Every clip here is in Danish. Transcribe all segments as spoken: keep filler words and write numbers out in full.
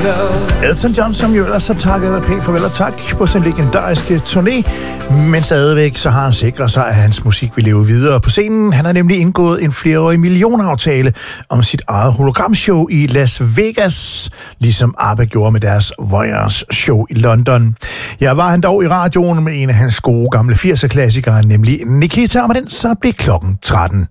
Elton John, som jo ellers har takket pænt farvel og tak på sin legendariske turné, men stadigvæk så har han sikret sig, at hans musik vil leve videre på scenen. Han har nemlig indgået en flereårig millionaftale om sit eget hologramshow i Las Vegas, ligesom ABBA gjorde med deres Voyage-show i London. Jeg var han dog i radioen med en af hans gode gamle firser-klassikere, nemlig Nikita, og med den så blev klokken tretten.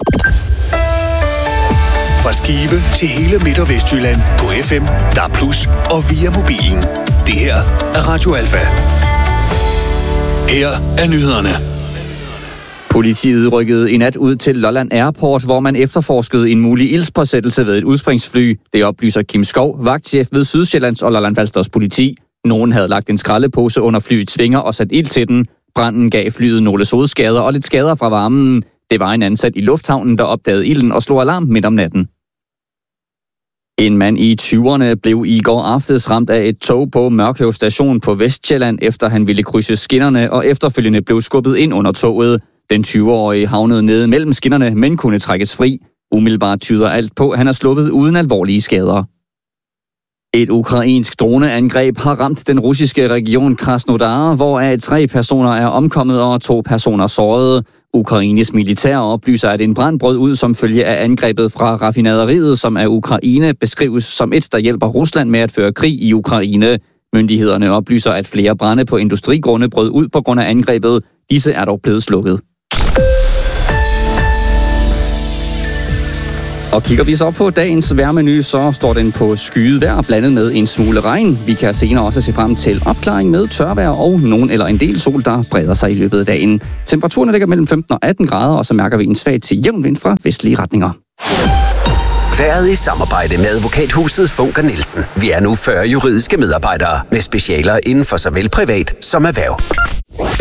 Fra Skive til hele Midt- og Vestjylland på F M, D A B plus, og via mobilen. Det her er Radio Alfa. Her er nyhederne. Politiet rykkede i nat ud til Lolland Airport, hvor man efterforskede en mulig ildspåsættelse ved et udspringsfly. Det oplyser Kim Skov, vagtchef ved Sydsjællands og Lolland-Falsters politi. Nogen havde lagt en skraldepose under flyets svinger og sat ild til den. Branden gav flyet nogle sodskader og lidt skader fra varmen. Det var en ansat i lufthavnen, der opdagede ilden og slog alarm midt om natten. En mand i tyverne blev i går aftes ramt af et tog på Mørkøv station på Vestsjælland, efter han ville krydse skinnerne og efterfølgende blev skubbet ind under toget. Den tyve-årige havnede nede mellem skinnerne, men kunne trækkes fri. Umiddelbart tyder alt på, at han er sluppet uden alvorlige skader. Et ukrainsk droneangreb har ramt den russiske region Krasnodar, hvor tre personer er omkommet og to personer såret. Ukraines militær oplyser, at en brand brød ud som følge af angrebet fra raffinaderiet, som af Ukraine beskrives som et, der hjælper Rusland med at føre krig i Ukraine. Myndighederne oplyser, at flere brande på industrigrunde brød ud på grund af angrebet. Disse er dog blevet slukket. Og kigger vi så på dagens vejrmenu, så står den på skyet vejr blandet med en smule regn. Vi kan senere også se frem til opklaring med tørvejr og nogen eller en del sol, der breder sig i løbet af dagen. Temperaturen ligger mellem femten og atten grader, og så mærker vi en svag til jævn vind fra vestlige retninger. Været i samarbejde med advokathuset Funker Nielsen. Vi er nu fyrre juridiske medarbejdere med specialer inden for såvel privat som erhverv.